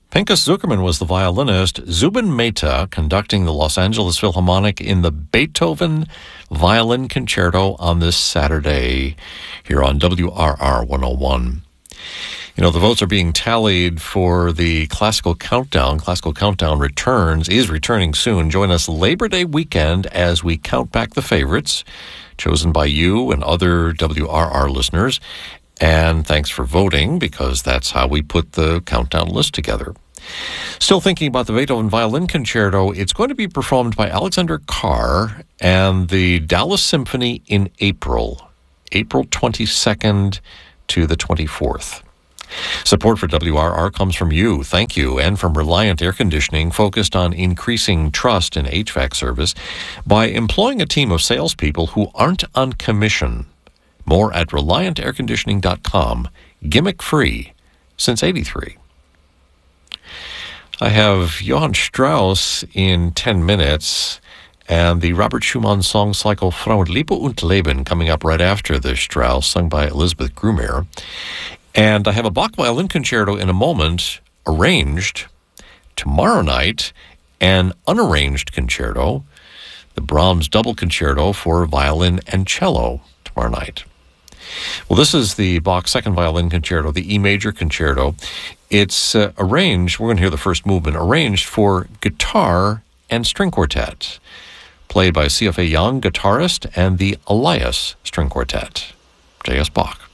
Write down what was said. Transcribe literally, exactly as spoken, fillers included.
Pinchas Zukerman was the violinist. Zubin Mehta conducting the Los Angeles Philharmonic in the Beethoven Violin Concerto on this Saturday here on W R R one oh one. You know, the votes are being tallied for the Classical Countdown. Classical Countdown returns, is returning soon. Join us Labor Day weekend as we count back the favorites chosen by you and other W R R listeners. And thanks for voting, because that's how we put the countdown list together. Still thinking about the Beethoven Violin Concerto, it's going to be performed by Alexander Carr and the Dallas Symphony in April, April twenty-second to the twenty-fourth. Support for W R R comes from you, thank you, and from Reliant Air Conditioning, focused on increasing trust in H V A C service by employing a team of salespeople who aren't on commission. More at reliant air conditioning dot com. Gimmick free since eighty-three. I have Johann Strauss in ten minutes and the Robert Schumann song cycle Frau Liebe und Leben coming up right after the Strauss, sung by Elizabeth Grumer. And I have a Bach Violin Concerto in a moment, arranged. Tomorrow night, an unarranged concerto, the Brahms Double Concerto for violin and cello tomorrow night. Well, this is the Bach Second Violin Concerto, the E Major Concerto. It's uh, arranged, we're going to hear the first movement, arranged for guitar and string quartet, played by C F A Young, guitarist, and the Elias String Quartet. J S. Bach.